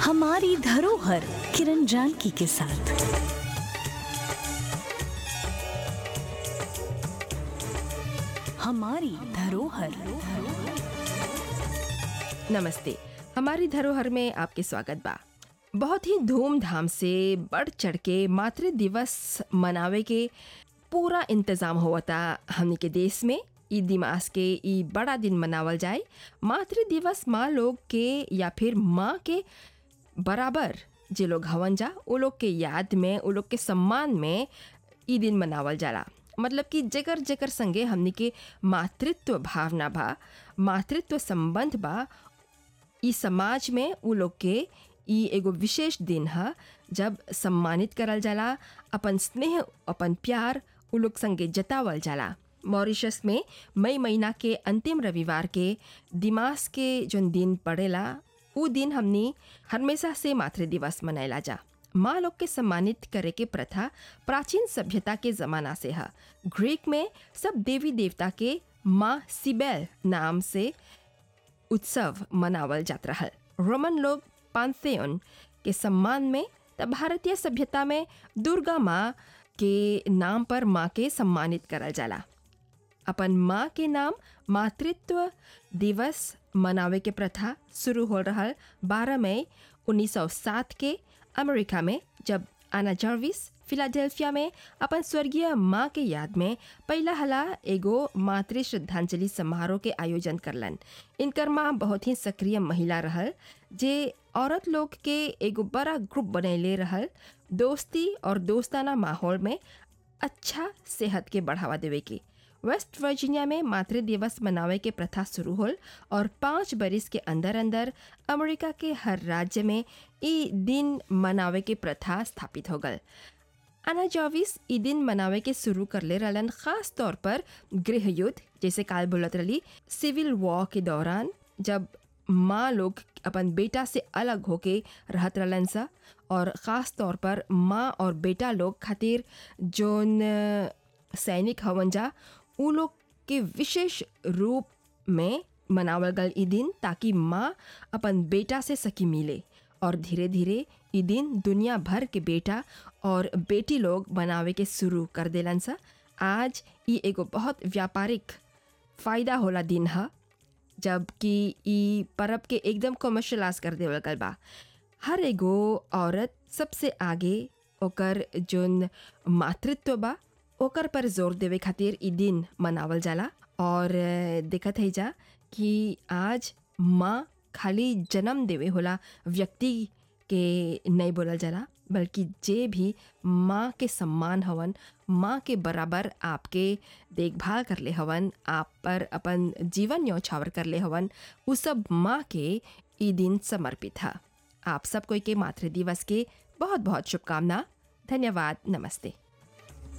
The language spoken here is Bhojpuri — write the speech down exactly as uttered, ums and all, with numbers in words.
हमारी धरोहर किरण जानकी के साथ। हमारी धरोहर। नमस्ते। हमारी धरोहर में आपके स्वागत बा। बहुत ही धूमधाम से बढ़ चढ़ के मातृ दिवस मनावे के पूरा इंतज़ाम हुआ था हमनी के देश में। ई दिमास के ई बड़ा दिन मनावल जाए। मातृ दिवस माँ लोग के या फिर माँ के बराबर जे लोग हवन जा वो लोग के याद में, वो लोग के सम्मान में ई दिन मनावल जाला। मतलब कि जगर जगर संगे हमनी के मातृत्व भावना बा, मातृत्व संबंध बा, ई समाज में वो लोग के ई एगो विशेष दिन है जब सम्मानित करल जाला, अपन स्नेह अपन प्यार वो लोग संगे जतावल जाला। मॉरिशस में मई महीना के अंतिम रविवार के दिमास के जोन दिन पड़ेला वो दिन हमनी हमेशा से मातृ दिवस मनाइला जा। माँ लोग के सम्मानित करे के प्रथा प्राचीन सभ्यता के ज़माना से है। ग्रीक में सब देवी देवता के माँ सिबेल नाम से उत्सव मनावल जात रहल। रोमन लोग पांथेयन के सम्मान में, तब भारतीय सभ्यता में दुर्गा माँ के नाम पर माँ के सम्मानित करल जाला। अपन माँ के नाम मातृत्व दिवस मनावे के प्रथा शुरू हो रहल बारह मई उन्नीस सौ सात के अमेरिका में, जब आना जर्विस फिलाडेल्फिया में अपन स्वर्गीय माँ के याद में पहला हला एगो मातृ श्रद्धांजलि समारोह के आयोजन करलन। इनकर माँ बहुत ही सक्रिय महिला रहल जे औरत लोग के एगो बड़ा ग्रुप बनैले रहल, दोस्ती और दोस्ताना माहौल में अच्छा सेहत के बढ़ावा देवे के। वेस्ट वर्जीनिया में मातृ दिवस मनावे के प्रथा शुरू होल और पाँच बरिस के अंदर अंदर अमेरिका के हर राज्य में ई दिन मनावे के प्रथा स्थापित हो गल। आना जॉविस ई दिन मनावे के शुरू कर ले रहलन खास तौर पर गृह युद्ध, जैसे काल बोलत रही सिविल वॉर के दौरान, जब माँ लोग अपन बेटा से अलग होके रहत रहलन सा, और ख़ास तौर पर माँ और बेटा लोग खातिर जोन सैनिक हवन जा उ लोग के विशेष रूप में मनावल गल ई दिन, ताकि माँ अपन बेटा से सखी मिले। और धीरे धीरे ई दिन दुनिया भर के बेटा और बेटी लोग मनावे के शुरू कर देलन सा। आज ई एगो बहुत व्यापारिक फ़ायदा होला दिन है, जबकि ई परब के एकदम कमर्शलाइज कर देवल गल बा। हर एगो औरत सबसे आगे ओकर जोन मातृत्व बा ओकर पर जोर देवे खातिर ई दिन मनावल जाला। और देखत है जा कि आज माँ खाली जन्म देवे होला व्यक्ति के नहीं बोलल जाला, बल्कि जे भी माँ के सम्मान हवन, माँ के बराबर आपके देखभाल कर ले हवन, आप पर अपन जीवन न्यौछावर कर ले हवन, उ सब माँ के ई दिन समर्पित है। आप सब कोई के मातृ दिवस के बहुत बहुत शुभकामना। धन्यवाद। नमस्ते।